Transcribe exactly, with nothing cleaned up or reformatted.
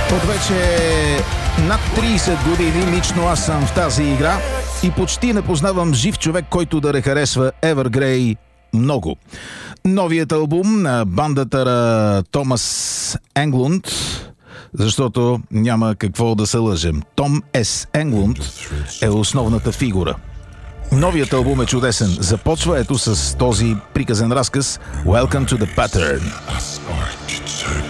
От вече над трийсет години лично аз съм в тази игра и почти не познавам жив човек, който да не харесва Evergrey много. Новият албум на бандата на Томас Енглунд, защото няма какво да се лъжем. Том С. Енглунд е основната фигура. Новият албум е чудесен. Започва ето с този приказен разказ Welcome to the Pattern.